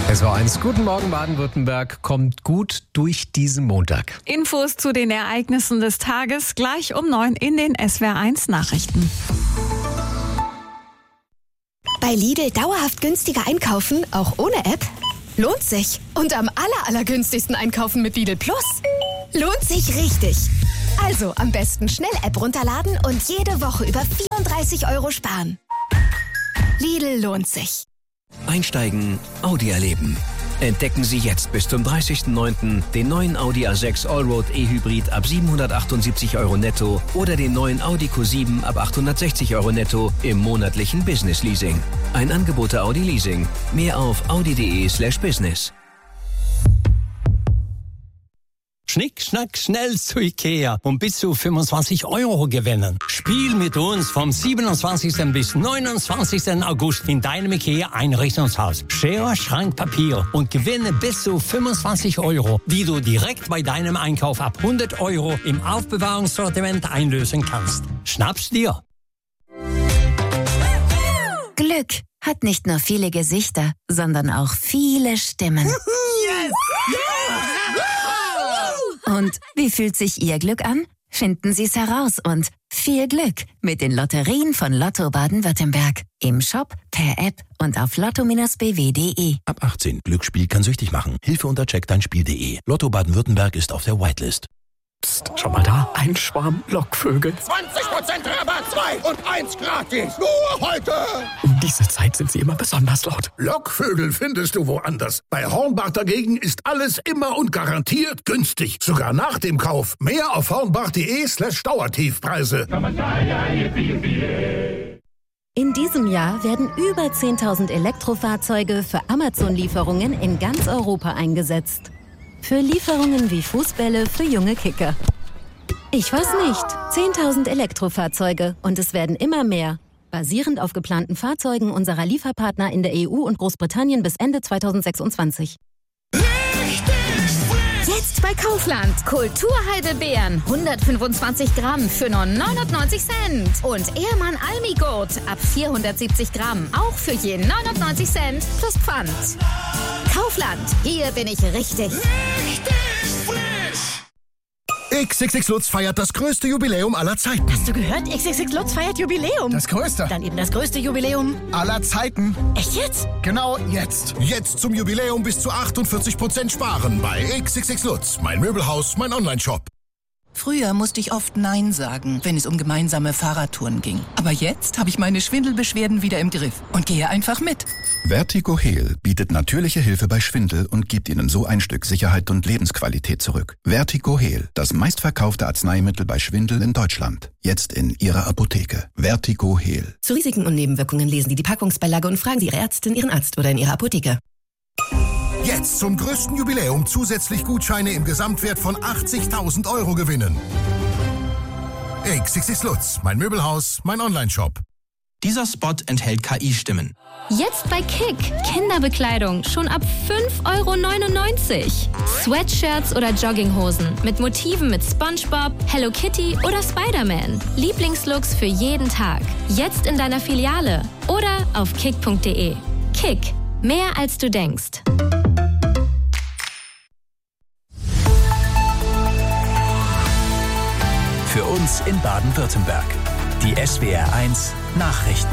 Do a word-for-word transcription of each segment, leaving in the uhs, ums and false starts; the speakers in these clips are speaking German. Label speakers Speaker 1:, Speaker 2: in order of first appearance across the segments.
Speaker 1: S W R eins, guten Morgen Baden-Württemberg, kommt gut durch diesen Montag.
Speaker 2: Infos zu den Ereignissen des Tages gleich um neun in den S W R eins Nachrichten.
Speaker 3: Bei Lidl dauerhaft günstiger einkaufen, auch ohne App? Lohnt sich. Und am aller, allergünstigsten einkaufen mit Lidl Plus? Lohnt sich richtig. Also am besten schnell App runterladen und jede Woche über vierunddreißig Euro sparen. Lidl lohnt sich.
Speaker 4: Einsteigen, Audi erleben. Entdecken Sie jetzt bis zum dreißigsten neunten den neuen Audi A sechs Allroad E-Hybrid ab siebenhundertachtundsiebzig Euro netto oder den neuen Audi Q sieben ab achthundertsechzig Euro netto im monatlichen Business Leasing. Ein Angebot der Audi Leasing. Mehr auf audi.de slash business.
Speaker 5: Schnick, schnack, schnell zu Ikea und bis zu fünfundzwanzig Euro gewinnen. Spiel mit uns vom siebenundzwanzigsten bis neunundzwanzigsten August in deinem Ikea-Einrichtungshaus. Schere, Schrank, Papier und gewinne bis zu fünfundzwanzig Euro, die du direkt bei deinem Einkauf ab hundert Euro im Aufbewahrungssortiment einlösen kannst. Schnapp's dir!
Speaker 6: Glück hat nicht nur viele Gesichter, sondern auch viele Stimmen.
Speaker 7: Yes!
Speaker 6: Und wie fühlt sich Ihr Glück an? Finden Sie es heraus und viel Glück mit den Lotterien von Lotto Baden-Württemberg. Im Shop, per App und auf lotto b w punkt de.
Speaker 8: Ab achtzehn. Glücksspiel kann süchtig machen. Hilfe unter check dein spiel punkt de. Lotto Baden-Württemberg ist auf der Whitelist.
Speaker 9: Psst, schau mal da. Ein Schwarm Lockvögel.
Speaker 10: zwanzig Prozent Rabatt, zwei und eins gratis. Nur heute.
Speaker 9: Um diese Zeit sind sie immer besonders laut.
Speaker 10: Lockvögel findest du woanders. Bei Hornbach dagegen ist alles immer und garantiert günstig. Sogar nach dem Kauf. Mehr auf hornbach.de slash Dauertiefpreise.
Speaker 11: In diesem Jahr werden über zehntausend Elektrofahrzeuge für Amazon-Lieferungen in ganz Europa eingesetzt. Für Lieferungen wie Fußbälle für junge Kicker. Ich weiß nicht. zehntausend Elektrofahrzeuge und es werden immer mehr. Basierend auf geplanten Fahrzeugen unserer Lieferpartner in der E U und Großbritannien bis Ende zweitausendsechsundzwanzig.
Speaker 12: Jetzt bei Kaufland. Kulturheidelbeeren. hundertfünfundzwanzig Gramm für nur neunundneunzig Cent. Und Ehrmann Almigurt ab vierhundertsiebzig Gramm. Auch für je neunundneunzig Cent plus Pfand. Kaufland. Hier bin ich richtig. Richtig
Speaker 10: frisch. X X X Lutz feiert das größte Jubiläum aller Zeiten.
Speaker 13: Hast du gehört? X X X Lutz feiert Jubiläum.
Speaker 10: Das größte?
Speaker 13: Dann eben das größte Jubiläum
Speaker 10: aller Zeiten.
Speaker 13: Echt jetzt?
Speaker 10: Genau jetzt. Jetzt zum Jubiläum bis zu achtundvierzig Prozent sparen bei X X X Lutz. Mein Möbelhaus, mein Onlineshop.
Speaker 14: Früher musste ich oft Nein sagen, wenn es um gemeinsame Fahrradtouren ging. Aber jetzt habe ich meine Schwindelbeschwerden wieder im Griff und gehe einfach mit.
Speaker 15: Vertigo Heal bietet natürliche Hilfe bei Schwindel und gibt Ihnen so ein Stück Sicherheit und Lebensqualität zurück. Vertigo Heal, das meistverkaufte Arzneimittel bei Schwindel in Deutschland. Jetzt in Ihrer Apotheke. Vertigo Heal.
Speaker 16: Zu Risiken und Nebenwirkungen lesen Sie die Packungsbeilage und fragen Sie Ihre Ärztin, Ihren Arzt oder in Ihrer Apotheke.
Speaker 10: Jetzt zum größten Jubiläum zusätzlich Gutscheine im Gesamtwert von achtzigtausend Euro gewinnen. X X X Lutz, mein Möbelhaus, mein Onlineshop.
Speaker 17: Dieser Spot enthält K I-Stimmen.
Speaker 18: Jetzt bei Kick. Kinderbekleidung schon ab fünf Euro neunundneunzig. Sweatshirts oder Jogginghosen mit Motiven mit SpongeBob, Hello Kitty oder Spider-Man. Lieblingslooks für jeden Tag. Jetzt in deiner Filiale oder auf kick punkt de. Kick. Mehr als du denkst.
Speaker 4: Für uns in Baden-Württemberg. Die S W R eins Nachrichten.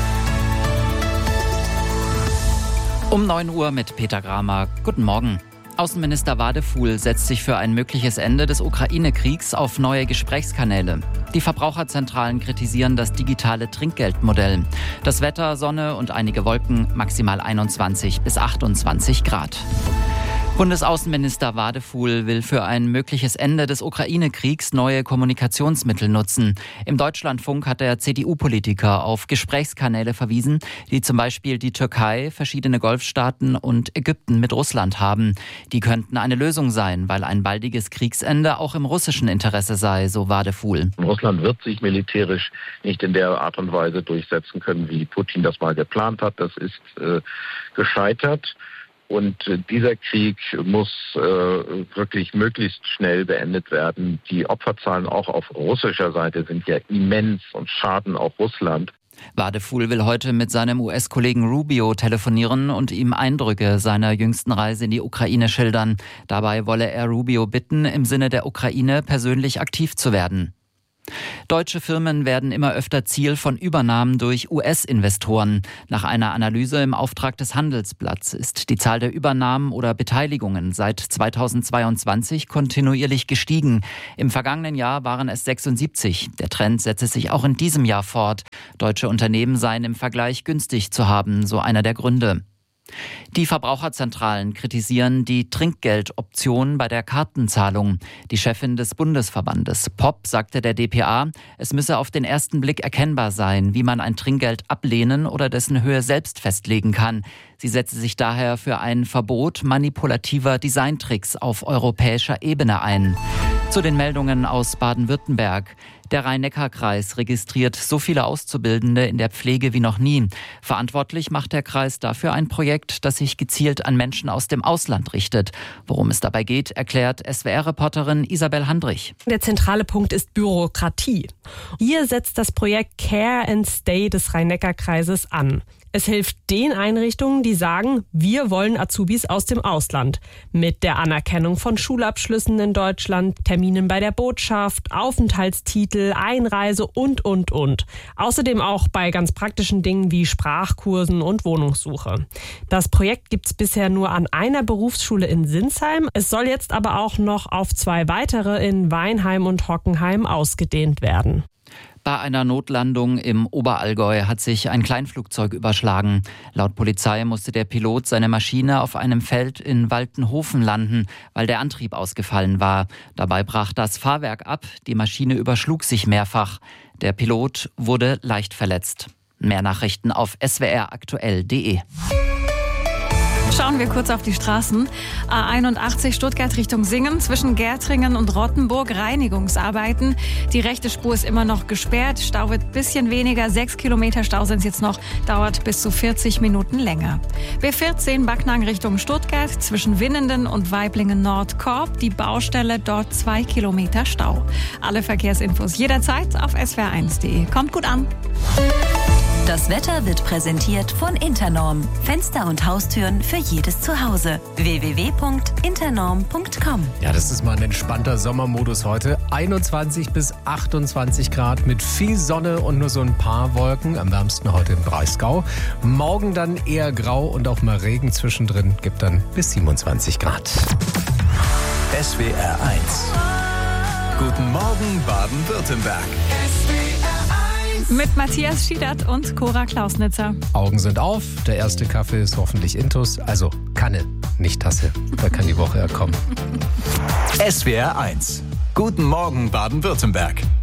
Speaker 19: Um neun Uhr mit Peter Gramer. Guten Morgen. Außenminister Wadefuhl setzt sich für ein mögliches Ende des Ukraine-Kriegs auf neue Gesprächskanäle. Die Verbraucherzentralen kritisieren das digitale Trinkgeldmodell. Das Wetter, Sonne und einige Wolken, maximal einundzwanzig bis achtundzwanzig Grad. Bundesaußenminister Wadefuhl will für ein mögliches Ende des Ukraine-Kriegs neue Kommunikationsmittel nutzen. Im Deutschlandfunk hat der C D U-Politiker auf Gesprächskanäle verwiesen, die zum Beispiel die Türkei, verschiedene Golfstaaten und Ägypten mit Russland haben. Die könnten eine Lösung sein, weil ein baldiges Kriegsende auch im russischen Interesse sei, so Wadefuhl.
Speaker 20: Russland wird sich militärisch nicht in der Art und Weise durchsetzen können, wie Putin das mal geplant hat. Das ist äh, gescheitert. Und äh, dieser Krieg muss äh, wirklich möglichst schnell beendet werden. Die Opferzahlen auch auf russischer Seite sind ja immens und schaden auch Russland.
Speaker 19: Wadefuhl will heute mit seinem U S-Kollegen Rubio telefonieren und ihm Eindrücke seiner jüngsten Reise in die Ukraine schildern. Dabei wolle er Rubio bitten, im Sinne der Ukraine persönlich aktiv zu werden. Deutsche Firmen werden immer öfter Ziel von Übernahmen durch U S-Investoren. Nach einer Analyse im Auftrag des Handelsblatts ist die Zahl der Übernahmen oder Beteiligungen seit zweitausendzweiundzwanzig kontinuierlich gestiegen. Im vergangenen Jahr waren es sechsundsiebzig. Der Trend setze sich auch in diesem Jahr fort. Deutsche Unternehmen seien im Vergleich günstig zu haben, so einer der Gründe. Die Verbraucherzentralen kritisieren die Trinkgeldoption bei der Kartenzahlung. Die Chefin des Bundesverbandes Pop sagte der D P A, es müsse auf den ersten Blick erkennbar sein, wie man ein Trinkgeld ablehnen oder dessen Höhe selbst festlegen kann. Sie setze sich daher für ein Verbot manipulativer Designtricks auf europäischer Ebene ein. Zu den Meldungen aus Baden-Württemberg. Der Rhein-Neckar-Kreis registriert so viele Auszubildende in der Pflege wie noch nie. Verantwortlich macht der Kreis dafür ein Projekt, das sich gezielt an Menschen aus dem Ausland richtet. Worum es dabei geht, erklärt S W R-Reporterin Isabel Handrich.
Speaker 7: Der zentrale Punkt ist Bürokratie. Hier setzt das Projekt Care and Stay des Rhein-Neckar-Kreises an. Es hilft den Einrichtungen, die sagen, wir wollen Azubis aus dem Ausland. Mit der Anerkennung von Schulabschlüssen in Deutschland, Terminen bei der Botschaft, Aufenthaltstitel, Einreise und, und, und. Außerdem auch bei ganz praktischen Dingen wie Sprachkursen und Wohnungssuche. Das Projekt gibt es bisher nur an einer Berufsschule in Sinsheim. Es soll jetzt aber auch noch auf zwei weitere in Weinheim und Hockenheim ausgedehnt werden.
Speaker 19: Bei einer Notlandung im Oberallgäu hat sich ein Kleinflugzeug überschlagen. Laut Polizei musste der Pilot seine Maschine auf einem Feld in Waltenhofen landen, weil der Antrieb ausgefallen war. Dabei brach das Fahrwerk ab, die Maschine überschlug sich mehrfach. Der Pilot wurde leicht verletzt. Mehr Nachrichten auf s w r aktuell punkt d e.
Speaker 2: Schauen wir kurz auf die Straßen. A einundachtzig Stuttgart Richtung Singen, zwischen Gärtringen und Rottenburg Reinigungsarbeiten. Die rechte Spur ist immer noch gesperrt. Stau wird ein bisschen weniger. Sechs Kilometer Stau sind es jetzt noch. Dauert bis zu vierzig Minuten länger. B vierzehn Backnang Richtung Stuttgart, zwischen Winnenden und Weiblingen Nord-Korb. Die Baustelle, dort zwei Kilometer Stau. Alle Verkehrsinfos jederzeit auf s w r eins punkt d e. Kommt gut an.
Speaker 6: Das Wetter wird präsentiert von Internorm. Fenster und Haustüren für jedes Zuhause. w w w punkt internorm punkt com.
Speaker 1: Ja, das ist mal ein entspannter Sommermodus heute. einundzwanzig bis achtundzwanzig Grad mit viel Sonne und nur so ein paar Wolken. Am wärmsten heute im Breisgau. Morgen dann eher grau und auch mal Regen zwischendrin. Gibt dann bis siebenundzwanzig Grad.
Speaker 8: S W R eins. Guten Morgen Baden-Württemberg.
Speaker 2: Mit Matthias Schiedert und Cora Klausnitzer.
Speaker 1: Augen sind auf, der erste Kaffee ist hoffentlich intus, also Kanne, nicht Tasse. Da kann die Woche ja kommen.
Speaker 8: S W R eins. Guten Morgen Baden-Württemberg.